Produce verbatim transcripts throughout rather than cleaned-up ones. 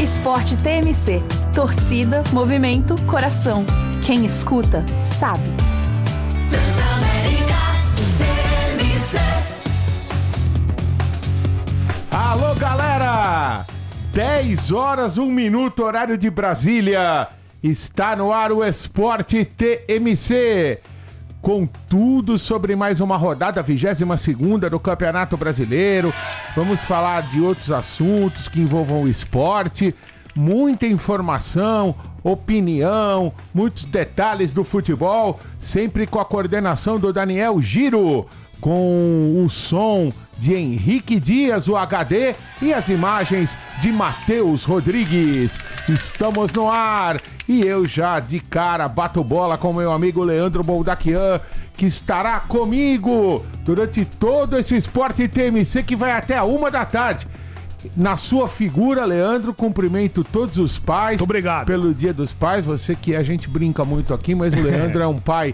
Esporte T M C. Torcida, movimento, coração. Quem escuta, sabe. Transamérica T M C. Alô, galera! dez horas, um minuto, horário de Brasília. Está no ar o Esporte T M C. Com tudo sobre mais uma rodada, vigésima segunda do Campeonato Brasileiro. Vamos falar de outros assuntos que envolvam o esporte. Muita informação, opinião, muitos detalhes do futebol. Sempre com a coordenação do Daniel Giro. Com o som de Henrique Dias, o H D, e as imagens de Matheus Rodrigues. Estamos no ar e eu já de cara bato bola com meu amigo Leandro Boldaquian, que estará comigo durante todo esse Esporte T M C que vai até a uma da tarde. Na sua figura, Leandro, cumprimento todos os pais. Muito obrigado. Pelo Dia dos Pais, você que a gente brinca muito aqui, mas o Leandro é um pai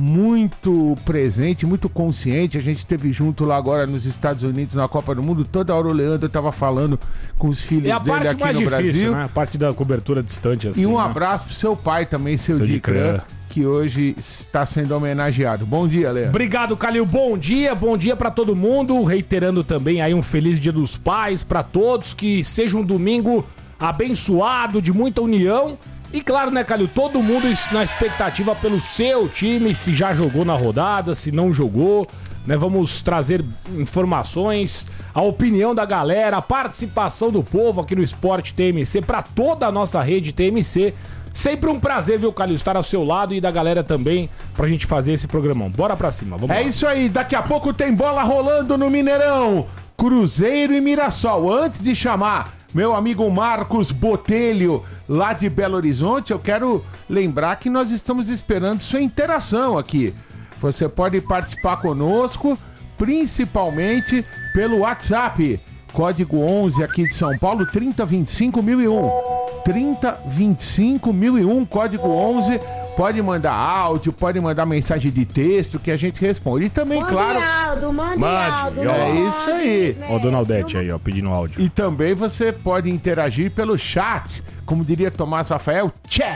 muito presente, muito consciente. A gente esteve junto lá agora nos Estados Unidos na Copa do Mundo. Toda hora o Leandro estava falando com os filhos é a dele parte aqui mais no difícil, Brasil, né? A parte da cobertura distante assim. E um né? abraço pro seu pai também, seu, Seu Dicran, Dicran, que hoje está sendo homenageado. Bom dia, Leandro. Obrigado, Calil. Bom dia, bom dia pra todo mundo. Reiterando também aí um feliz Dia dos Pais pra todos. Que seja um domingo abençoado, de muita união. E claro, né, Calil, todo mundo na expectativa pelo seu time, se já jogou na rodada, se não jogou, né? Vamos trazer informações, a opinião da galera, a participação do povo aqui no Esporte T M C, para toda a nossa rede T M C. Sempre um prazer, viu, Calil, estar ao seu lado e da galera também, pra gente fazer esse programão. Bora pra cima, vamos É lá. isso aí, daqui a pouco tem bola rolando no Mineirão. Cruzeiro e Mirassol. Antes de chamar meu amigo Marcos Botelho, lá de Belo Horizonte, eu quero lembrar que nós estamos esperando sua interação aqui. Você pode participar conosco, principalmente pelo WhatsApp. Código onze aqui de São Paulo, trinta vinte e cinco mil e um. trinta vinte e cinco mil e um, código onze. Pode mandar áudio, pode mandar mensagem de texto que a gente responde. E também, mande claro... Aldo, mande Mande, Aldo, ó. É isso aí. Ó o Donaldete aí, ó, pedindo áudio. E também você pode interagir pelo chat, como diria Tomás Rafael, chat,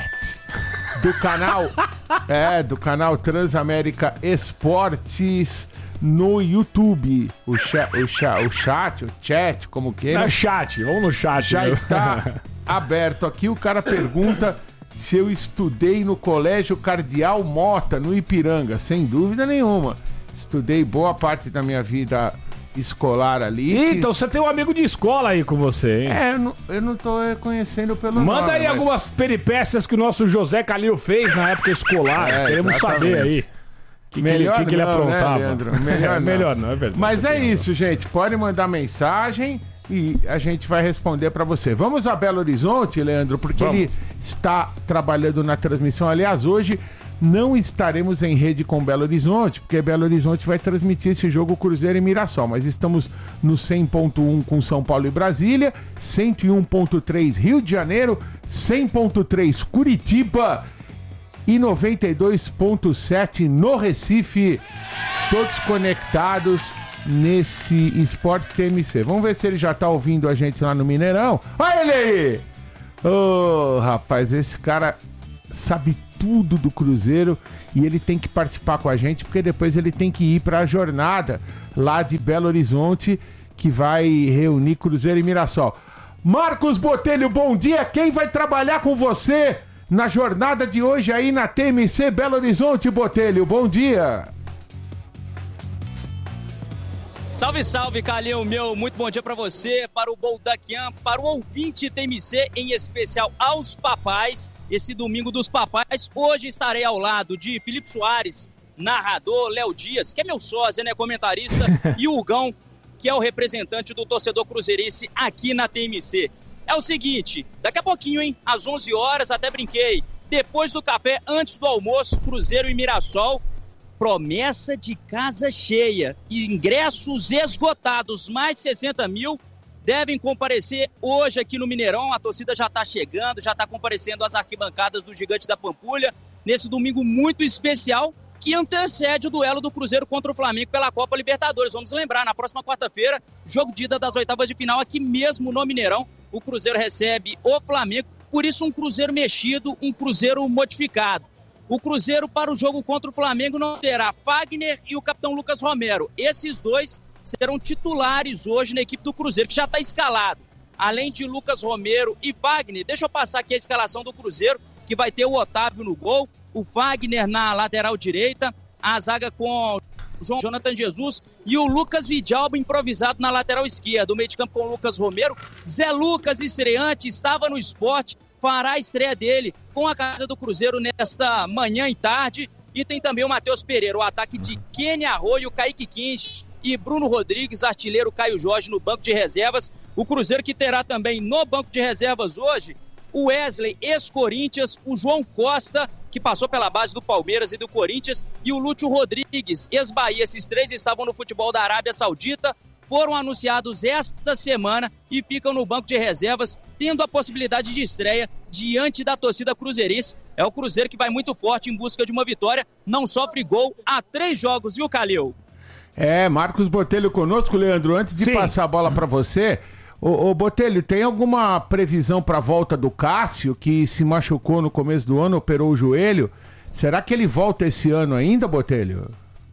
do canal, é, do canal Transamérica Esportes no YouTube. O, cha, o, cha, o chat, o chat, como queira. É chat, vamos no chat. Já meu. está aberto aqui. O cara pergunta se eu estudei no Colégio Cardeal Mota, no Ipiranga. Sem dúvida nenhuma. Estudei boa parte da minha vida escolar ali. Ih, então você tem um amigo de escola aí com você, hein? É, eu não, eu não tô reconhecendo pelo nome. Manda aí mas... algumas peripécias que o nosso José Calil fez na época escolar. É, Queremos exatamente. saber aí. Que Melhor que ele, que, que ele não, aprontava. né, Leandro? Melhor não. Melhor não, é verdade. Mas é Tem isso, gente. Pode mandar mensagem e a gente vai responder pra você. Vamos a Belo Horizonte, Leandro, porque Vamos. ele está trabalhando na transmissão. Aliás, hoje não estaremos em rede com Belo Horizonte, porque Belo Horizonte vai transmitir esse jogo Cruzeiro e Mirassol. Mas estamos no cem ponto um com São Paulo e Brasília, cento e um ponto três Rio de Janeiro, cem ponto três Curitiba e noventa e dois ponto sete no Recife, todos conectados nesse Esporte T M C. Vamos ver se ele já tá ouvindo a gente lá no Mineirão. Olha ele aí! Ô, oh, rapaz, esse cara sabe tudo do Cruzeiro e ele tem que participar com a gente, porque depois ele tem que ir para a jornada lá de Belo Horizonte, que vai reunir Cruzeiro e Mirassol. Marcos Botelho, bom dia! Quem vai trabalhar com você na jornada de hoje aí na T M C Belo Horizonte, Botelho? Bom dia! Salve, salve, Calil, meu, muito bom dia pra você, para o Boldaquian, para o ouvinte T M C, em especial aos papais, esse domingo dos papais. Hoje estarei ao lado de Felipe Soares, narrador, Léo Dias, que é meu sócio, né, comentarista, e o Hugão, que é o representante do torcedor cruzeirense aqui na T M C. É o seguinte, daqui a pouquinho, hein, às onze horas, até brinquei, depois do café, antes do almoço, Cruzeiro e Mirassol, promessa de casa cheia, ingressos esgotados, mais de sessenta mil devem comparecer hoje aqui no Mineirão. A torcida já está chegando, já está comparecendo às arquibancadas do Gigante da Pampulha, nesse domingo muito especial, que antecede o duelo do Cruzeiro contra o Flamengo pela Copa Libertadores. Vamos lembrar, na próxima quarta-feira, jogo de ida das oitavas de final, aqui mesmo no Mineirão, o Cruzeiro recebe o Flamengo, por isso um Cruzeiro mexido, um Cruzeiro modificado. O Cruzeiro para o jogo contra o Flamengo não terá Fagner e o capitão Lucas Romero. Esses dois serão titulares hoje na equipe do Cruzeiro, que já está escalado. Além de Lucas Romero e Fagner, deixa eu passar aqui a escalação do Cruzeiro, que vai ter o Otávio no gol, o Fagner na lateral direita, a zaga com o Jonathan Jesus e o Lucas Vidalba improvisado na lateral esquerda. O meio de campo com o Lucas Romero. Zé Lucas, estreante, estava no Sport, fará a estreia dele com a casa do Cruzeiro nesta manhã e tarde. E tem também o Matheus Pereira, o ataque de Kenny Arroio, Kaique Quinches e Bruno Rodrigues, artilheiro Caio Jorge no banco de reservas. O Cruzeiro que terá também no banco de reservas hoje o Wesley, ex-Corinthians, o João Costa, que passou pela base do Palmeiras e do Corinthians, e o Lúcio Rodrigues, ex-Bahia. Esses três estavam no futebol da Arábia Saudita, foram anunciados esta semana e ficam no banco de reservas, tendo a possibilidade de estreia diante da torcida cruzeirense. É o Cruzeiro que vai muito forte em busca de uma vitória, não sofre gol há três jogos, viu, Calil? É, Marcos Botelho conosco, Leandro. Antes de Sim. passar a bola para você, ô, ô Botelho, tem alguma previsão para a volta do Cássio, que se machucou no começo do ano, operou o joelho? Será que ele volta esse ano ainda, Botelho?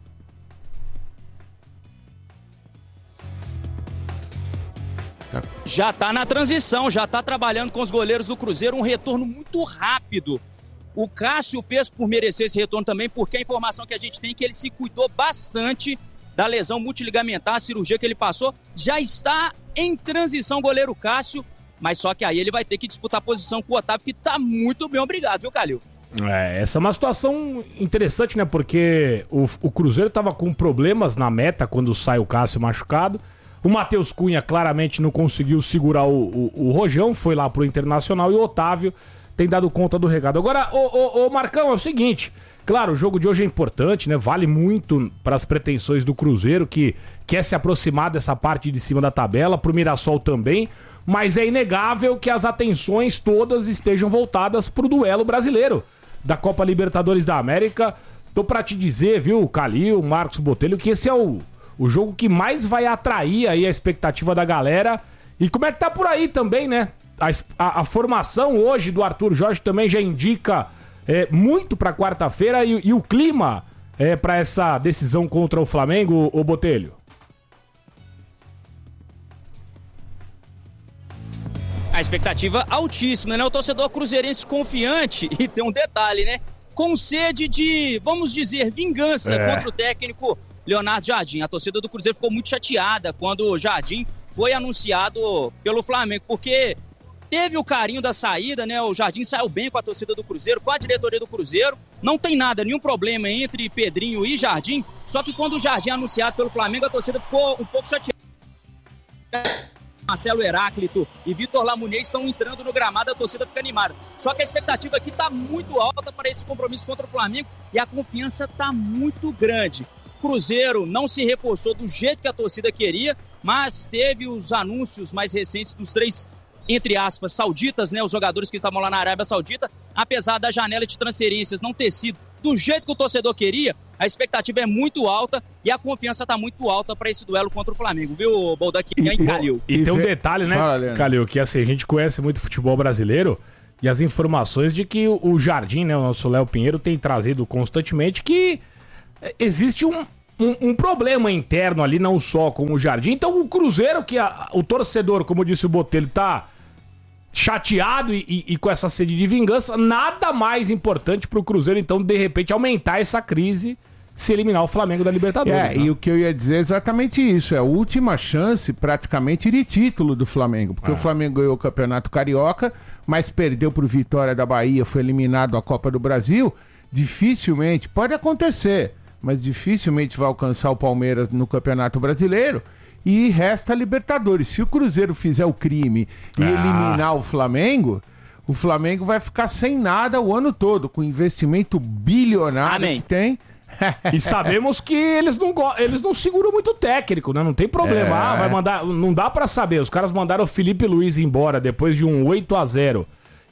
Já tá na transição, já tá trabalhando com os goleiros do Cruzeiro, um retorno muito rápido. O Cássio fez por merecer esse retorno também, porque a informação que a gente tem é que ele se cuidou bastante da lesão multiligamentar, a cirurgia que ele passou. Já está em transição o goleiro Cássio, mas só que aí ele vai ter que disputar a posição com o Otávio, que tá muito bem, obrigado, viu, Calil? É, essa é uma situação interessante, né? Porque o, o Cruzeiro tava com problemas na meta quando sai o Cássio machucado. O Matheus Cunha claramente não conseguiu segurar o, o, o Rojão, foi lá pro Internacional, e o Otávio tem dado conta do recado. Agora, ô, ô, ô Marcão, é o seguinte, claro, o jogo de hoje é importante, né? Vale muito para as pretensões do Cruzeiro, que quer se aproximar dessa parte de cima da tabela, pro Mirassol também, mas é inegável que as atenções todas estejam voltadas pro duelo brasileiro da Copa Libertadores da América. Tô pra te dizer, viu, Calil, Marcos Botelho, que esse é o, o jogo que mais vai atrair aí a expectativa da galera. E como é que tá por aí também, né? A, a, a formação hoje do Arthur Jorge também já indica é, muito pra quarta-feira, e, e o clima é, pra essa decisão contra o Flamengo, o Botelho. A expectativa altíssima, né? O torcedor cruzeirense confiante, e tem um detalhe, né? Com sede de, vamos dizer, vingança é. contra o técnico Leonardo Jardim. A torcida do Cruzeiro ficou muito chateada quando o Jardim foi anunciado pelo Flamengo, porque teve o carinho da saída, né? O Jardim saiu bem com a torcida do Cruzeiro, com a diretoria do Cruzeiro. Não tem nada, nenhum problema entre Pedrinho e Jardim. Só que quando o Jardim é anunciado pelo Flamengo, a torcida ficou um pouco chateada. Marcelo Heráclito e Vitor Lamunier estão entrando no gramado, a torcida fica animada. Só que a expectativa aqui está muito alta para esse compromisso contra o Flamengo e a confiança está muito grande. O Cruzeiro não se reforçou do jeito que a torcida queria, mas teve os anúncios mais recentes dos três, entre aspas, sauditas, né, os jogadores que estavam lá na Arábia Saudita. Apesar da janela de transferências não ter sido do jeito que o torcedor queria, a expectativa é muito alta e a confiança está muito alta para esse duelo contra o Flamengo, viu, Baldaquinha e Calil? E, e tem um detalhe, né, Fala, Calil, que assim, a gente conhece muito futebol brasileiro e as informações de que o Jardim, né, o nosso Léo Pinheiro, tem trazido constantemente que existe um, um, um problema interno ali, não só com o Jardim. Então o Cruzeiro, que a, o torcedor, como disse o Botelho, tá chateado e, e, e com essa sede de vingança, nada mais importante pro Cruzeiro, então, de repente, aumentar essa crise, se eliminar o Flamengo da Libertadores. É, né? E o que eu ia dizer é exatamente isso, é a última chance, praticamente, de título do Flamengo, porque ah. o Flamengo ganhou o Campeonato Carioca, mas perdeu pro Vitória da Bahia, foi eliminado da Copa do Brasil, dificilmente, pode acontecer, mas dificilmente vai alcançar o Palmeiras no Campeonato Brasileiro. E resta a Libertadores. Se o Cruzeiro fizer o crime e ah. eliminar o Flamengo, o Flamengo vai ficar sem nada o ano todo, com investimento bilionário Amém. que tem. E sabemos que eles não, eles não seguram muito técnico, né? Não tem problema. É. Ah, vai mandar. Não dá pra saber. Os caras mandaram o Felipe Luiz embora depois de um oito a zero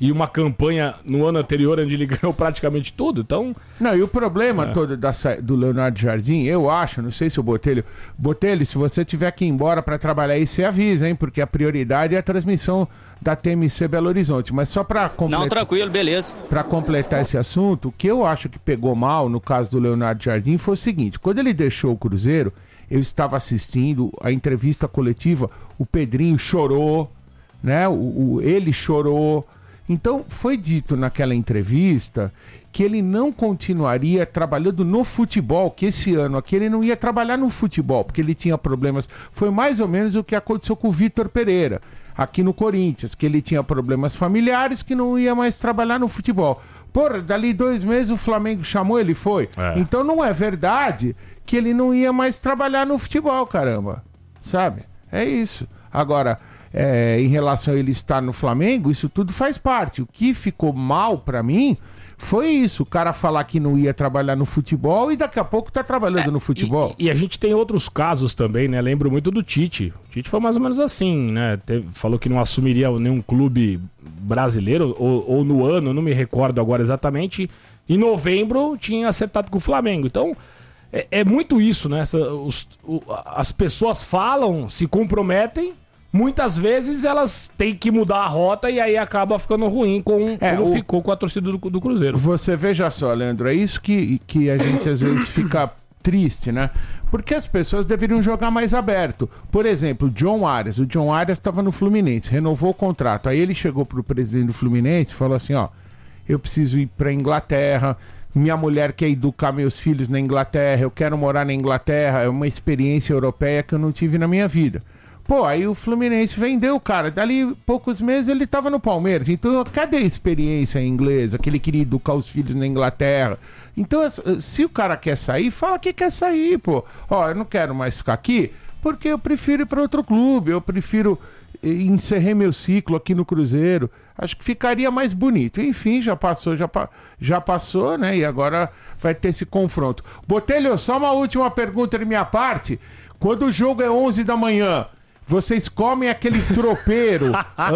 e uma campanha no ano anterior onde ele ganhou praticamente tudo, então... Não, e o problema É. todo da, sa- do Leonardo Jardim, eu acho, não sei se o Botelho... Botelho, se você tiver que ir embora para trabalhar aí, você avisa, hein? Porque a prioridade é a transmissão da T M C Belo Horizonte. Mas só para Não, completar, tranquilo, beleza. pra completar esse assunto, o que eu acho que pegou mal no caso do Leonardo Jardim foi o seguinte: quando ele deixou o Cruzeiro, eu estava assistindo a entrevista coletiva, o Pedrinho chorou, né? O, o- ele chorou. Então, foi dito naquela entrevista que ele não continuaria trabalhando no futebol, que esse ano aqui ele não ia trabalhar no futebol, porque ele tinha problemas. Foi mais ou menos o que aconteceu com o Vitor Pereira, aqui no Corinthians, que ele tinha problemas familiares, que não ia mais trabalhar no futebol. Porra, dali dois meses o Flamengo chamou, ele foi. É. Então não é verdade que ele não ia mais trabalhar no futebol, caramba. Sabe? É isso. Agora, é, em relação a ele estar no Flamengo, isso tudo faz parte. O que ficou mal pra mim foi isso. O cara falar que não ia trabalhar no futebol e daqui a pouco tá trabalhando no futebol. E, e a gente tem outros casos também, né? Lembro muito do Tite. O Tite foi mais ou menos assim, né? Teve- falou que não assumiria nenhum clube brasileiro, ou, ou no ano, não me recordo agora exatamente. Em novembro tinha acertado com o Flamengo. Então, é, é muito isso, né? Essa- os- o- as pessoas falam, se comprometem. Muitas vezes elas têm que mudar a rota e aí acaba ficando ruim com, É, como o- ficou com a torcida do, do Cruzeiro. Você veja só, Leandro, é isso que, que a gente às vezes fica triste, né? Porque as pessoas deveriam jogar mais aberto. Por exemplo, o John Arias. O John Arias estava no Fluminense, renovou o contrato. Aí ele chegou pro presidente do Fluminense e falou assim, ó, eu preciso ir pra Inglaterra, minha mulher quer educar meus filhos na Inglaterra, eu quero morar na Inglaterra, é uma experiência europeia que eu não tive na minha vida. Pô, aí o Fluminense vendeu o cara. Dali poucos meses ele tava no Palmeiras. Então, cadê a experiência inglesa? Que ele queria educar os filhos na Inglaterra. Então, as- se o cara quer sair, fala que quer sair, pô. Ó, eu não quero mais ficar aqui porque eu prefiro ir para outro clube. Eu prefiro eh, encerrar meu ciclo aqui no Cruzeiro. Acho que ficaria mais bonito. Enfim, já passou, já, pa- já passou, né? E agora vai ter esse confronto. Botelho, só uma última pergunta de minha parte. Quando o jogo é onze da manhã... Vocês comem aquele tropeiro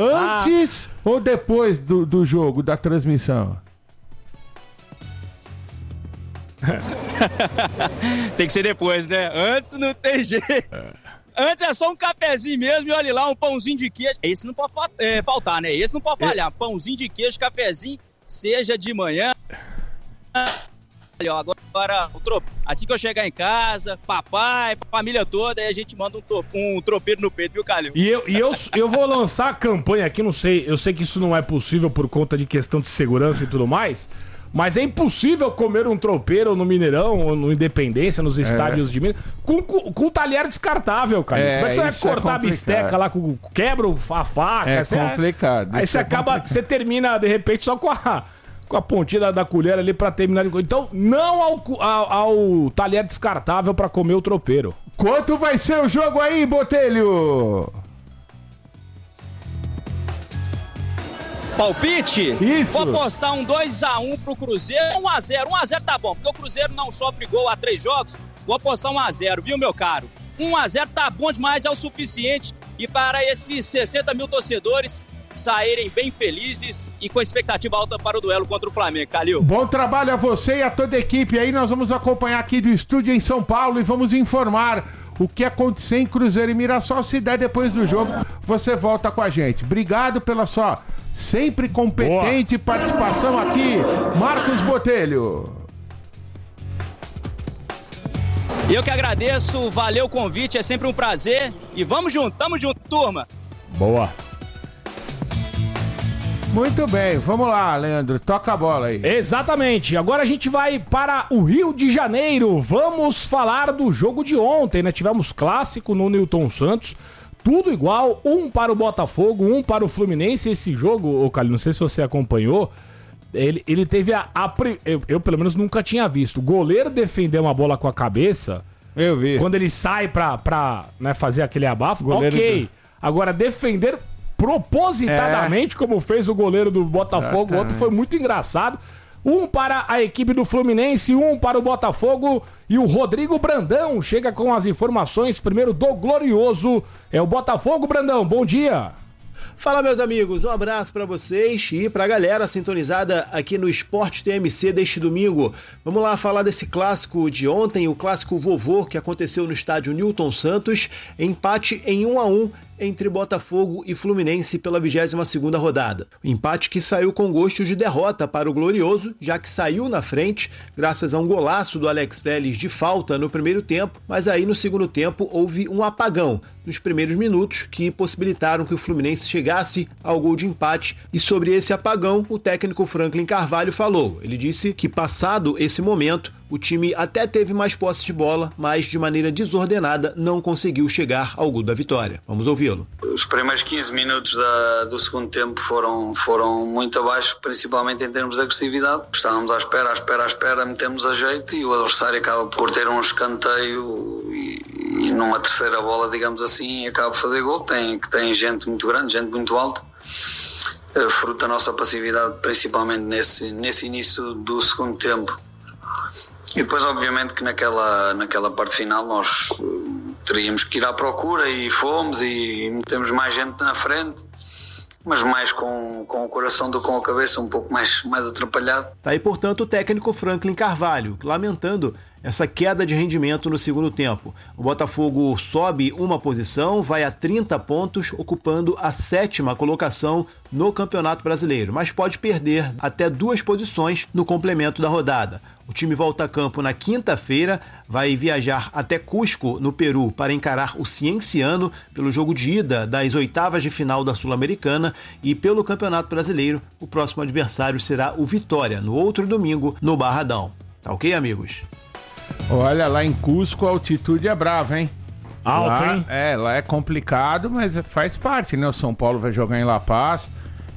antes ou depois do, do jogo, da transmissão? Tem que ser depois, né? Antes não tem jeito. Antes é só um cafezinho mesmo e olha lá, um pãozinho de queijo. Esse não pode fa- é, faltar, né? Esse não pode falhar. Pãozinho de queijo, cafezinho, seja de manhã. Olha, ó, agora o tropeiro. Assim que eu chegar em casa, papai, família toda, aí a gente manda um, to- um tropeiro no peito, viu, Calil? E eu, e eu, eu vou lançar a campanha aqui, não sei, eu sei que isso não é possível por conta de questão de segurança e tudo mais, mas é impossível comer um tropeiro no Mineirão ou no Independência, nos estádios de Minas, com, com, com talher descartável, cara. É, Como é que você vai isso é cortar a complicado. bisteca lá, com, quebra o- a faca? É você- complicado, Aí isso você é acaba, complicado. você termina, de repente, só com a... Com a pontinha da, da colher ali pra terminar de... Então, não ao, cu- ao, ao talher descartável pra comer o tropeiro. Quanto vai ser o jogo aí, Botelho? Palpite? Isso. Vou apostar um dois a um pro Cruzeiro. um a zero. um a zero tá bom, porque o Cruzeiro não sofre gol há três jogos. Vou apostar um a zero, viu, meu caro? um a zero tá bom demais, é o suficiente. E para esses sessenta mil torcedores saírem bem felizes e com expectativa alta para o duelo contra o Flamengo, Calil. Bom trabalho a você e a toda a equipe aí. Nós vamos acompanhar aqui do estúdio em São Paulo e vamos informar o que aconteceu em Cruzeiro e Mirassol. Se der depois do jogo, você volta com a gente. Obrigado pela sua sempre competente participação aqui, Marcos Botelho. Eu que agradeço, valeu o convite, é sempre um prazer. E vamos junto, tamo junto, turma. Boa. Muito bem, vamos lá, Leandro. Toca a bola aí. Exatamente. Agora a gente vai para o Rio de Janeiro. Vamos falar do jogo de ontem, né? Tivemos clássico no Newton Santos. Tudo igual, um para o Botafogo, um para o Fluminense. Esse jogo, ô Calil, não sei se você acompanhou, ele, ele teve a... a pri- eu, eu, pelo menos, nunca tinha visto. O goleiro defender uma bola com a cabeça, Eu vi. quando ele sai pra, pra né, fazer aquele abafo, Goleiro ok. do- Agora, defender propositadamente, como fez o goleiro do Botafogo Exatamente. ontem, foi muito engraçado. Um para a equipe do Fluminense, um para o Botafogo. E o Rodrigo Brandão chega com as informações primeiro do Glorioso. É o Botafogo, Brandão, bom dia. Fala, meus amigos, um abraço pra vocês e pra galera sintonizada aqui no Esporte T M C deste domingo. Vamos lá falar desse clássico de ontem, o clássico vovô que aconteceu no estádio Newton Santos, empate em um a um entre Botafogo e Fluminense pela vigésima segunda rodada. O empate que saiu com gosto de derrota para o Glorioso, já que saiu na frente graças a um golaço do Alex Telles de falta no primeiro tempo, mas aí no segundo tempo houve um apagão nos primeiros minutos que possibilitaram que o Fluminense chegasse ao gol de empate, e sobre esse apagão o técnico Franklin Carvalho falou. Ele disse que passado esse momento o time até teve mais posse de bola, mas de maneira desordenada não conseguiu chegar ao gol da vitória. Vamos ouvi-lo. Os primeiros quinze minutos da, do segundo tempo foram, foram muito abaixo, principalmente em termos de agressividade. Estávamos à espera, à espera, à espera, metemos a jeito e o adversário acaba por ter um escanteio e, e numa terceira bola, digamos assim, acaba por fazer gol. Tem, tem gente muito grande, gente muito alta. Fruto da nossa passividade, principalmente nesse, nesse início do segundo tempo. E depois, obviamente, que naquela, naquela parte final nós teríamos que ir à procura e fomos e metemos mais gente na frente, mas mais com, com o coração do que com a cabeça, um pouco mais, mais atrapalhado. Tá aí, portanto, o técnico Franklin Carvalho, lamentando essa queda de rendimento no segundo tempo. O Botafogo sobe uma posição, vai a trinta pontos, ocupando a sétima colocação no Campeonato Brasileiro, mas pode perder até duas posições no complemento da rodada. O time volta a campo na quinta-feira, vai viajar até Cusco, no Peru, para encarar o Cienciano pelo jogo de ida das oitavas de final da Sul-Americana, e pelo Campeonato Brasileiro, o próximo adversário será o Vitória, no outro domingo, no Barradão. Tá ok, amigos? Olha, lá em Cusco a altitude é brava, hein? Alto, lá, hein? É, lá é complicado, mas faz parte, né? O São Paulo vai jogar em La Paz.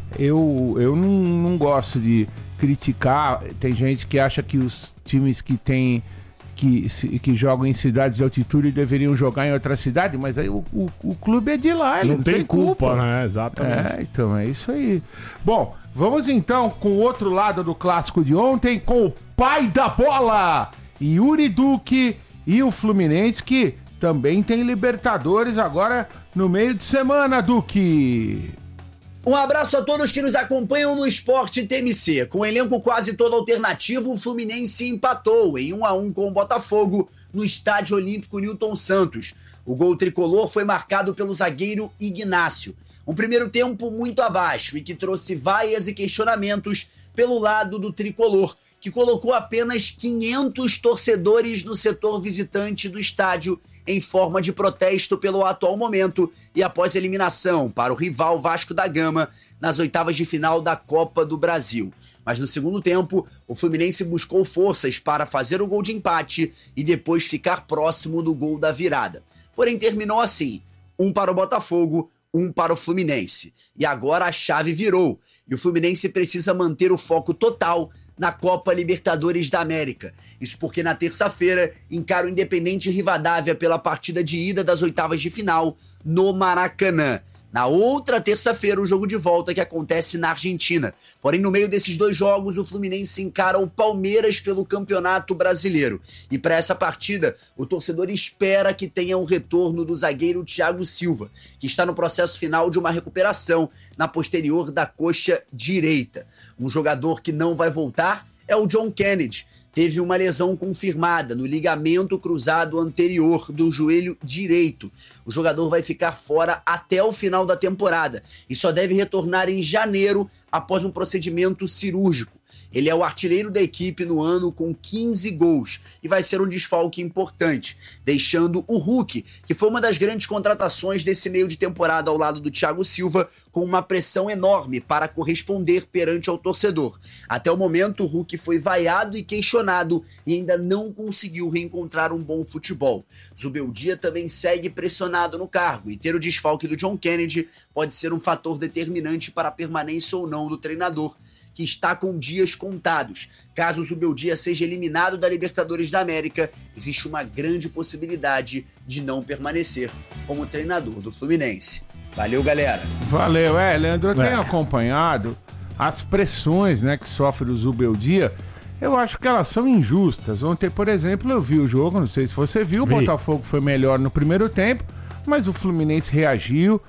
Eu, eu não, não gosto de criticar. Tem gente que acha que os times que tem que, que jogam em cidades de altitude deveriam jogar em outra cidade, mas aí o, o, o clube é de lá, ele não, não tem, tem culpa, culpa, né? Exatamente. É, então é isso aí. Bom, vamos então com o outro lado do clássico de ontem, com o pai da bola, Yuri Duque, e o Fluminense, que também tem Libertadores agora no meio de semana, Duque. Um abraço a todos que nos acompanham no Esporte T M C. Com o elenco quase todo alternativo, o Fluminense empatou em um a um com o Botafogo no Estádio Olímpico Newton Santos. O gol tricolor foi marcado pelo zagueiro Ignácio. Um primeiro tempo muito abaixo e que trouxe vaias e questionamentos pelo lado do tricolor, que colocou apenas quinhentos torcedores no setor visitante do estádio em forma de protesto pelo atual momento e após eliminação para o rival Vasco da Gama nas oitavas de final da Copa do Brasil. Mas no segundo tempo, o Fluminense buscou forças para fazer o gol de empate e depois ficar próximo do gol da virada. Porém, terminou assim, um para o Botafogo, um para o Fluminense. E agora a chave virou e o Fluminense precisa manter o foco total na Copa Libertadores da América. Isso porque na terça-feira encara o Independente Rivadavia pela partida de ida das oitavas de final no Maracanã. Na outra terça-feira, o jogo de volta que acontece na Argentina. Porém, no meio desses dois jogos, o Fluminense encara o Palmeiras pelo Campeonato Brasileiro. E para essa partida, o torcedor espera que tenha um retorno do zagueiro Thiago Silva, que está no processo final de uma recuperação na posterior da coxa direita. Um jogador que não vai voltar é o John Kennedy. Teve uma lesão confirmada no ligamento cruzado anterior do joelho direito. O jogador vai ficar fora até o final da temporada e só deve retornar em janeiro após um procedimento cirúrgico. Ele é o artilheiro da equipe no ano com quinze gols e vai ser um desfalque importante, deixando o Hulk, que foi uma das grandes contratações desse meio de temporada ao lado do Thiago Silva, com uma pressão enorme para corresponder perante ao torcedor. Até o momento, o Hulk foi vaiado e questionado e ainda não conseguiu reencontrar um bom futebol. Zubeldia também segue pressionado no cargo e ter o desfalque do John Kennedy pode ser um fator determinante para a permanência ou não do treinador, que está com dias contados. Caso o Zubeldia seja eliminado da Libertadores da América, existe uma grande possibilidade de não permanecer como treinador do Fluminense. Valeu, galera. Valeu, é, Leandro, eu É. tenho acompanhado as pressões, né, que sofre o Zubeldia. Eu acho que elas são injustas. Ontem, por exemplo, eu vi o jogo, não sei se você viu, o Vi. Botafogo foi melhor no primeiro tempo, mas o Fluminense reagiu.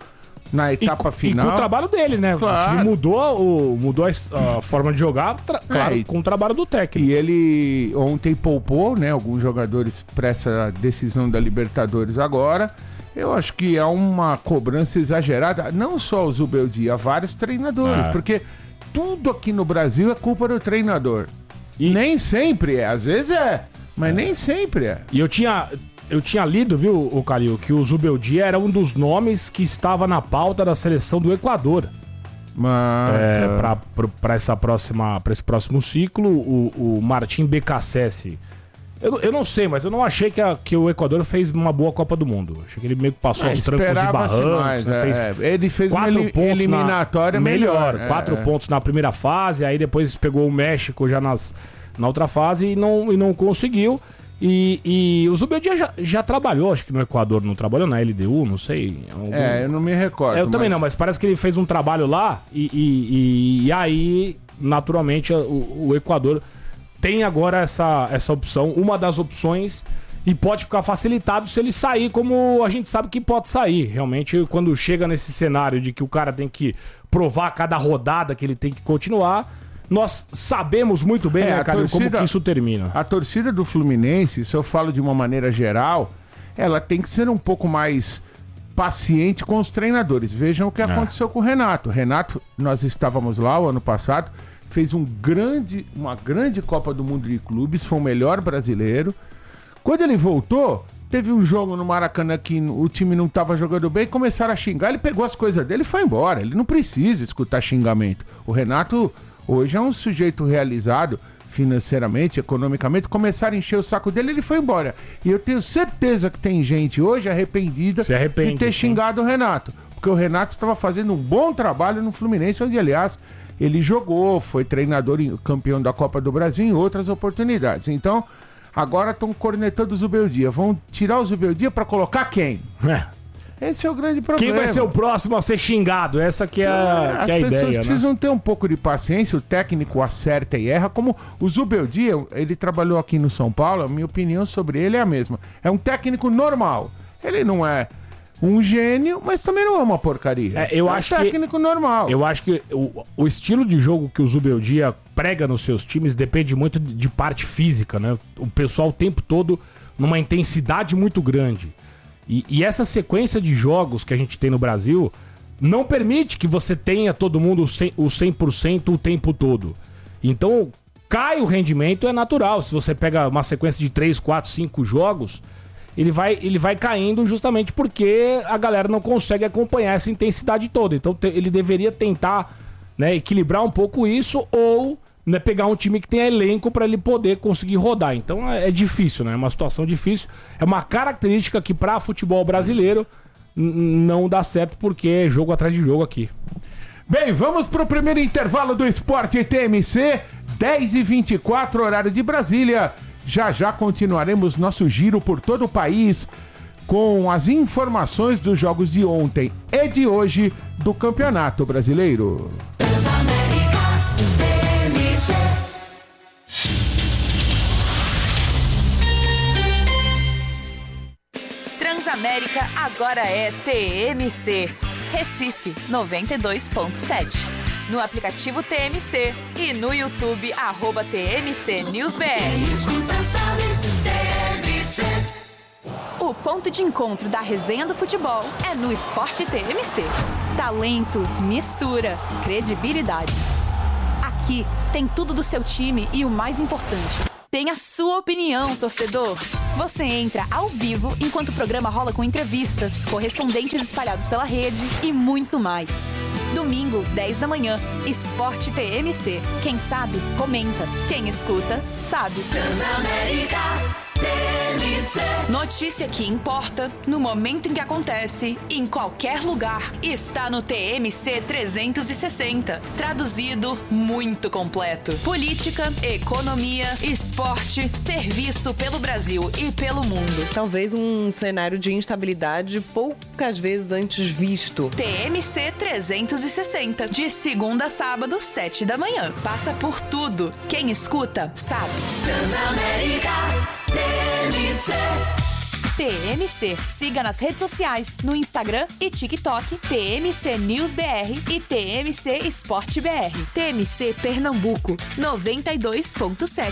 na etapa e, final. E com o trabalho dele, né? Claro. O time mudou, o, mudou a, a forma de jogar, tra- claro, É, e- com o trabalho do técnico. E ele ontem poupou, né, alguns jogadores para essa decisão da Libertadores agora. Eu acho que é uma cobrança exagerada, não só o Zubeldia, a vários treinadores, É. porque tudo aqui no Brasil é culpa do treinador. E- Nem sempre é, às vezes é, mas nem sempre é. E eu tinha, eu tinha lido, viu, o Calil, que o Zubeldia era um dos nomes que estava na pauta da seleção do Equador. Mas, É, pra, pra, pra essa próxima, pra esse próximo ciclo, o, o Martim Becassese. Eu, eu não sei, mas eu não achei que, a- que o Equador fez uma boa Copa do Mundo. Achei que ele meio que passou é, aos trancos e esperava-se barrancos. mais, né? é, Fez é. Ele fez uma quatro eli- pontos eliminatória na, melhor. melhor. é, Quatro é. pontos na primeira fase, aí depois pegou o México já nas, na outra fase e não, e não conseguiu. E, e o Zubeldia já, já trabalhou, acho que no Equador, não trabalhou na L D U, não sei. Algum... É, eu não me recordo. É, eu também mas- não, mas parece que ele fez um trabalho lá e, e, e- e aí, naturalmente, o, o Equador tem agora essa, essa opção, uma das opções, e pode ficar facilitado se ele sair como a gente sabe que pode sair. Realmente, quando chega nesse cenário de que o cara tem que provar a cada rodada que ele tem que continuar, nós sabemos muito bem, É, né, a Calil, como torcida- que isso termina. A torcida do Fluminense, se eu falo de uma maneira geral, ela tem que ser um pouco mais paciente com os treinadores. Vejam o que aconteceu com o Renato. Renato, nós estávamos lá o ano passado, fez um grande, uma grande Copa do Mundo de Clubes, foi o melhor brasileiro. Quando ele voltou, teve um jogo no Maracanã que o time não estava jogando bem, começaram a xingar, ele pegou as coisas dele e foi embora. Ele não precisa escutar xingamento. O Renato hoje é um sujeito realizado financeiramente, economicamente, começaram a encher o saco dele, ele foi embora. E eu tenho certeza que tem gente hoje arrependida Se arrepende, de ter sim. xingado o Renato. Porque o Renato estava fazendo um bom trabalho no Fluminense, onde, aliás, ele jogou, foi treinador e campeão da Copa do Brasil em outras oportunidades. Então, agora estão cornetando o Zubeldia. Vão tirar o Zubeldia para colocar quem? É. Esse é o grande problema. Quem vai ser o próximo a ser xingado? Essa que é, a- As que é a pessoas ideia, né? precisam ter um pouco de paciência, o técnico acerta e erra, como o Zubeldia, ele trabalhou aqui no São Paulo, a minha opinião sobre ele é a mesma. É um técnico normal. Ele não é um gênio, mas também não é uma porcaria. É, eu é acho um que- técnico normal. Eu acho que o, o estilo de jogo que o Zubeldia prega nos seus times depende muito de, de parte física, né? O pessoal o tempo todo numa intensidade muito grande. E, e essa sequência de jogos que a gente tem no Brasil não permite que você tenha todo mundo cem, o cem por cento o tempo todo. Então, cai o rendimento, é natural. Se você pega uma sequência de três, quatro, cinco jogos, ele vai, ele vai caindo justamente porque a galera não consegue acompanhar essa intensidade toda. Então te- ele deveria tentar, né, equilibrar um pouco isso ou, né, pegar um time que tenha elenco para ele poder conseguir rodar. Então é, é difícil, né? É uma situação difícil. É uma característica que para futebol brasileiro n- não dá certo porque é jogo atrás de jogo aqui. Bem, vamos para o primeiro intervalo do Esporte T M C, dez e vinte e quatro, horário de Brasília. Já já continuaremos nosso giro por todo o país com as informações dos jogos de ontem e de hoje do Campeonato Brasileiro. Transamérica agora é T M C. Recife noventa e dois ponto sete. No aplicativo T M C e no YouTube, arroba T M C News B R. Escuta, sabe, T M C. O ponto de encontro da resenha do futebol é no Esporte T M C. Talento, mistura, credibilidade. Aqui tem tudo do seu time e o mais importante, tem a sua opinião, torcedor. Você entra ao vivo enquanto o programa rola com entrevistas, correspondentes espalhados pela rede e muito mais. Domingo, dez da manhã, Esporte T M C. Quem sabe, comenta. Quem escuta, sabe. Transamérica, T M C. Notícia que importa, no momento em que acontece, em qualquer lugar, está no T M C trezentos e sessenta. Traduzido, muito completo. Política, economia, esporte, serviço pelo Brasil e pelo mundo. Talvez um cenário de instabilidade poucas vezes antes visto. T M C trezentos e sessenta, de segunda a sábado, sete da manhã. Passa por tudo. Quem escuta, sabe. Transamérica, T M C. T M C. Siga nas redes sociais, no Instagram e TikTok, T M C News B R e T M C Esporte B R. T M C Pernambuco, noventa e dois ponto sete.